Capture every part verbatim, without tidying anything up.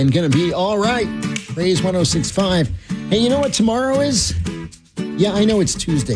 And going to be all right. Praise one oh six point five. Hey, you know what tomorrow is? Yeah, I know it's Tuesday.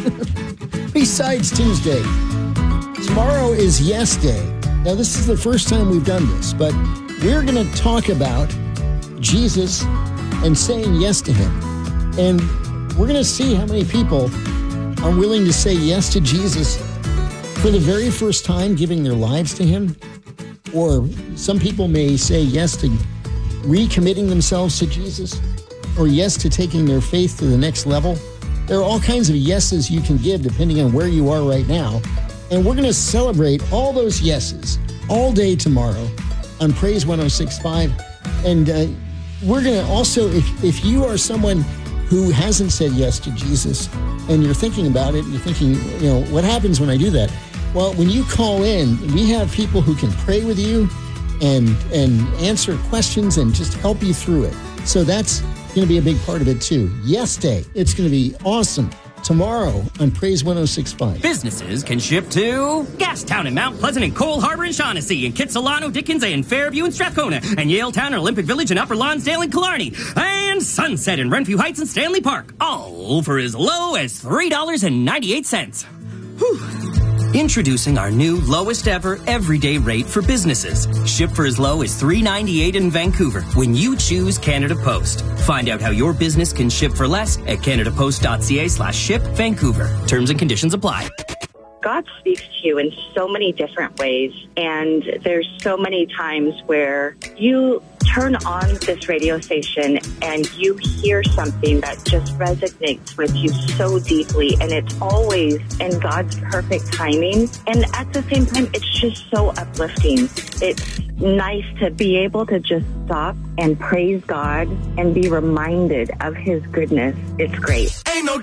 Besides Tuesday, tomorrow is Yes Day. Now, this is the first time we've done this, but we're going to talk about Jesus and saying yes to him. And we're going to see how many people are willing to say yes to Jesus for the very first time, giving their lives to him. Or some people may say yes to recommitting themselves to Jesus, or yes to taking their faith to the next level. There are all kinds of yeses you can give depending on where you are right now. And we're going to celebrate all those yeses all day tomorrow on Praise one oh six point five. And uh, we're going to also, if, if you are someone who hasn't said yes to Jesus and you're thinking about it, you're thinking, you know, what happens when I do that? Well, when you call in, we have people who can pray with you and and answer questions and just help you through it. So that's going to be a big part of it too. Yes Day. It's going to be awesome. Tomorrow on Praise one oh six point five. Businesses can ship to Gastown and Mount Pleasant and Cole Harbor and Shaughnessy and Kitsilano, Dickens and Fairview and Strathcona and Yaletown and Olympic Village and Upper Lonsdale and Killarney and Sunset and Renfrew Heights and Stanley Park, all for as low as three dollars and ninety-eight cents. Whew. Introducing our new lowest ever everyday rate for businesses. Ship for as low as three dollars and ninety-eight cents in Vancouver when you choose Canada Post. Find out how your business can ship for less at canadapost.ca slash ship Vancouver. Terms and conditions apply. God speaks to you in so many different ways, and there's so many times where you turn on this radio station and you hear something that just resonates with you so deeply, and it's always in God's perfect timing. And at the same time, it's just so uplifting. It's nice to be able to just stop and praise God and be reminded of his goodness. It's great. Ain't no